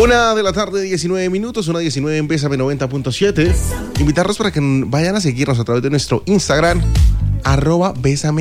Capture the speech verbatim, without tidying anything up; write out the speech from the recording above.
Una de la tarde, diecinueve minutos, una diecinueve en Bésame noventa punto siete. Invitarlos para que vayan a seguirnos a través de nuestro Instagram, arroba Bésame